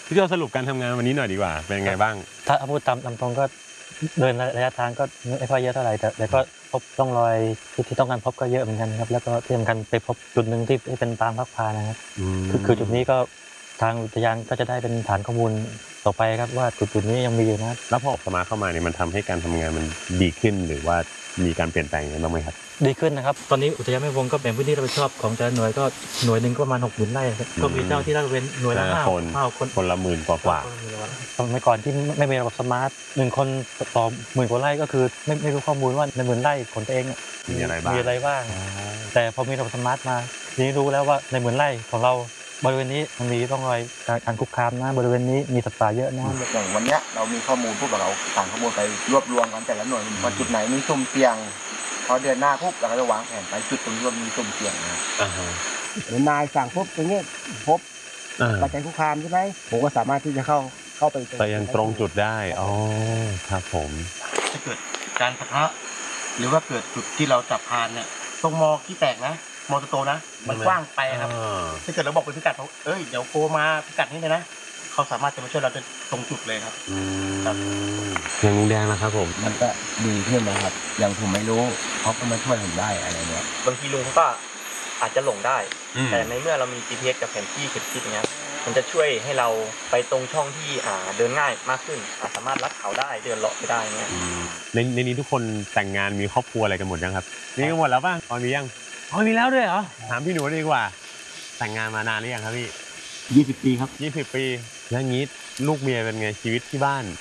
พี่โจสรุปการทำงานวันนี้หน่อยดีกว่าเป็นไงบ้างถ้าพูดตามตรงก็เดินระยะทางก็ไม่ค่อยเยอะเท่าไหร่แต่ก็พบร่องรอยที่ต้องการพบก็เยอะเหมือนกันครับแล้วก็ที่สำคัญไปพบจุดหนึ่งที่เป็นปางพักพานะครับคือจุดนี้ก็ทางอุทยานก็จะได้เป็นฐานข้อมูลต่อไปครับว่าจุดนี้ยังมีอยู่นะแล้วพอสมาเข้ามาเนี่ยมันทำให้การทำงานมันดีขึ้นหรือว่ามีการเปลี่ยนแปลงยังไงบ้างไหมครับดีขึ้นนะครับตอนนี้อุทยานแม่วงก็แบ่งพื้นที่รับผิดชอบของแต่ละหน่วยก็หน่วยหนึ่งก็ประมาณ60,000 ไร่ก็มีเจ้าที่ราชเว้นหน่วยละคนละ10,000กว่าสมัยก่อนที่ไม่มีระบบสมาร์ท1 คนต่อ10,000 กว่าไร่ก็คือไม่รู้ข้อมูลว่าใน10,000 ไร่ของตัวเองมีอะไรบ้างแต่พอมีระบบสมาร์ทมาทีนี้รู้แล้วว่าใน10,000 ไร่ของเราบริเวณนี้มันมีร่องรอยการคุกคามนะบริเวณนี้มีสัตว์ป่าเยอะนะอย่างวันนี้เรามีข้อมูลพวกเราต่างข้อมูลไปรวบรวมกันแต่ละหน่วยว่าจุดไหนมีสุ่มเสี่ยงพอเดือนหน้าปุ๊บเราก็จะวางแผนไปจุดตรงนี้ว่ามีสุ่มเสี่ยงนะนายสั่งปุ๊บตรงนี้พบปัจจัยคุกคามใช่ไหมผมก็สามารถที่จะเข้าไปยังตรงจุดได้อ๋อครับผมถ้าเกิดการปะทะหรือว่าเกิดจุดที่เราจับพานเนี่ยตรงมอที่แตกนะมอโตนะมันกว้างไปครับถ้าเกิดเราบอกเป็นพิกัดเขาเดี๋ยวโกมาพิกัดนี้เลยนะเขาสามารถจะมาช่วยเราจนตรงจุดเลยครับอย่างลุงแดงนะครับผมมันก็ดีขึ้นนะครับอย่างผมไม่รู้เขาก็มาช่วยผมได้อะไรเงี้ยบางทีลุงเขาก็อาจจะหลงได้แต่ในเมื่อเรามี GPS กับแผนที่คิดอย่างเงี้ยมันจะช่วยให้เราไปตรงช่องที่เดินง่ายมากขึ้นสามารถลัดเขาได้เดินเลาะไปได้เงี้ยในนี้ทุกคนแต่งงานมีครอบครัวอะไรกันหมดยังครับมีกันหมดแล้วป่ะตอนนี้ยังมีแล้วด้วยเหรอถามพี่หนูดีกว่าแต่งงานมานานหรือยังครับพี่ 20 ปีครับ 20 ปีแล้วงี้ลูกเมียเป็นไงชีวิตที่บ้าน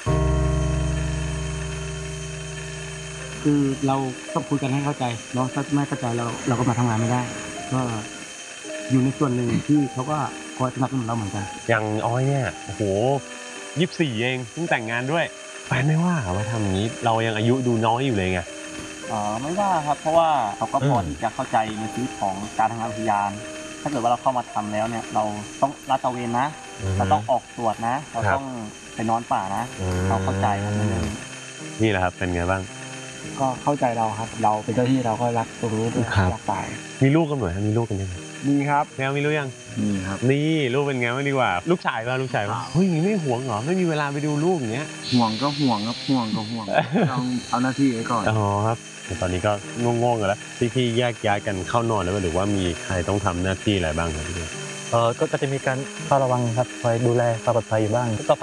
คือเราต้องคุยกันให้เข้าใจเนาะถ้าไม่เข้าใจเราก็มาทำงานไม่ได้ก็อยู่ในส่วนหนึ่งที่เขาก็คอยสนับสนุนเราเหมือนกันอย่างอ้อยเนี่ยโอ้โห24เองเพิ่งแต่งงานด้วยแฟนไม่ว่าว่าทำอย่างนี้เรายังอายุดูน้อยอยู่เลยไงไม่ว่าครับเพราะว่าเขาก็พอที่จะเข้าใจในชีวิตของการทำงานอุทยานถ้าเกิดว่าเราเข้ามาทำแล้วเนี่ยเราต้องลาดตระเวนนะเราต้องออกตรวจนะเราต้องไปนอนป่านะเขาเข้าใจครับนี่แหละครับเป็นไงบ้างก็เข้าใจเราครับเราเป็นเจ้าที่เราก็รักตรงนี้ด้วยรักป่ามีลูกกันหน่อยมีลูกกันยังมีครับแล้วมีลูกยังมีครับนี่ลูกเป็นไงบ้างดีกว่าลูกชายป่ะเฮ้ยไม่ห่วงเหรอไม่มีเวลาไปดูลูกอย่างเงี้ยห่วงก็ห่วงครับห่วงก็ห่วงต้องเอาหน้าที่ไว้ก่อนอ๋อครับตอนนี้ก็ง่วงๆกันแล้วพี่แยกย้ายกันเข้านอนแล้วหรือว่ามีใครต้องทำหน้าที่อะไรบ้างครับพี่ก็จะมีการเฝ้าระวังครับคอยดูแลความปลอดภัยอยู่บ้างก็